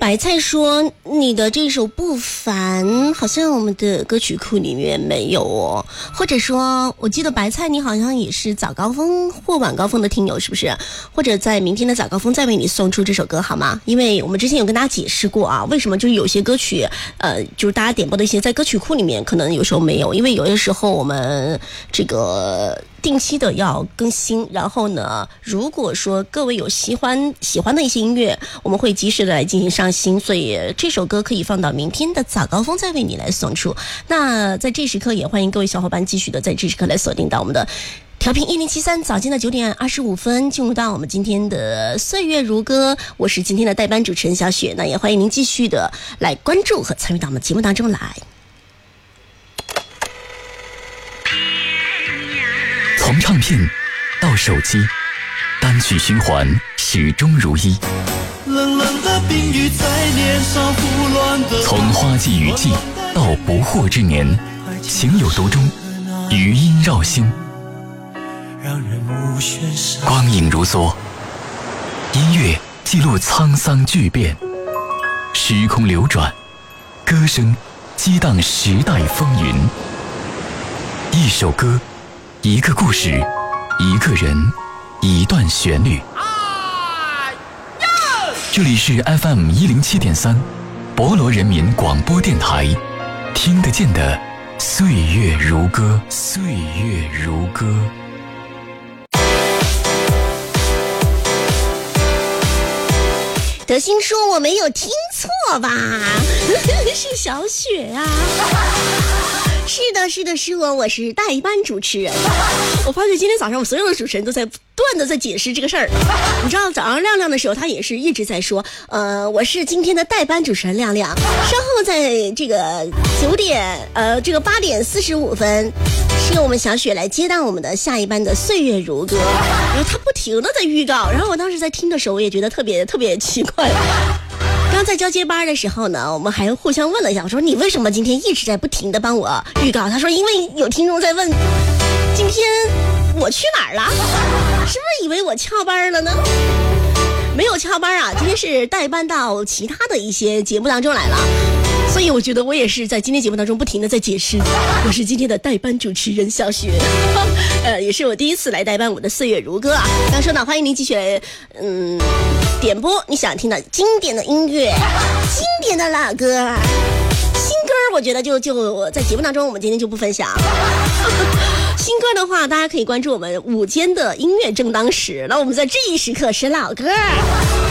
白菜说你的这首不凡好像我们的歌曲库里面没有哦，或者说我记得白菜你好像也是早高峰或晚高峰的听友是不是？或者在明天的早高峰再为你送出这首歌好吗？因为我们之前有跟大家解释过啊，为什么就是有些歌曲就是大家点播的一些在歌曲库里面可能有时候没有，因为有些时候我们这个定期的要更新，然后呢如果说各位有喜欢的一些音乐，我们会及时的来进行上新，所以这首歌可以放到明天的早高峰再为你来送出。那在这时刻也欢迎各位小伙伴继续的在这时刻来锁定到我们的调频1073，早间的9点25分进入到我们今天的岁月如歌，我是今天的代班主持人小雪，那也欢迎您继续的来关注和参与到我们节目当中来。 从唱片到手机，单曲循环始终如一。 冷冷的冰雨在脸上胡乱的， 从花季雨季到不惑之年，情有独钟，余音绕心， 让人无限伤。 光影如梭，音乐记录沧桑巨变，时空流转，歌声激荡时代风云。一首歌，一个故事，一个人，一段旋律。这里是 FM107.3 博罗人民广播电台，听得见的岁月如歌，岁月如歌。 德兴说我没有听错吧？是小雪啊。是的，是我是代班主持人。我发觉今天早上我们所有的主持人都在不断的在解释这个事儿。你知道早上亮亮的时候他也是一直在说我是今天的代班主持人亮亮。稍后在这个8点45分是由我们小雪来接档我们的下一班的岁月如歌，然后他不停的在预告，然后我当时在听的时候我也觉得特别特别奇怪。刚在交接班的时候呢，我们还互相问了一下，我说你为什么今天一直在不停的帮我预告？他说因为有听众在问今天我去哪儿了，是不是以为我翘班了呢？没有翘班啊，今天是代班到其他的一些节目当中来了，所以我觉得我也是在今天节目当中不停的在解释，我是今天的代班主持人小雪。也是我第一次来代班我的岁月如歌啊。刚说呢，欢迎您继续点播你想听的经典的音乐，经典的老歌，新歌我觉得就在节目当中我们今天就不分享。新歌的话大家可以关注我们午间的音乐正当时，那我们在这一时刻是老歌。